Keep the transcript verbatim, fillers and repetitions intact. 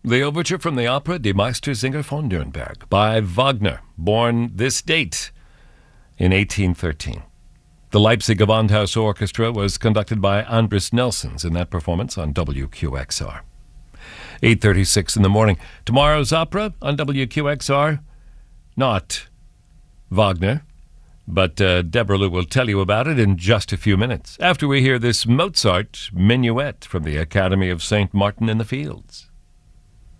The overture from the opera Die Meistersinger von Nürnberg by Wagner, born this date in eighteen thirteen. The Leipzig Gewandhaus Orchestra was conducted by Andris Nelsons in that performance on W Q X R. eight thirty-six in the morning. Tomorrow's opera on W Q X R, not Wagner, but uh, Deborah Lou will tell you about it in just a few minutes, after we hear this Mozart minuet from the Academy of Saint Martin in the Fields.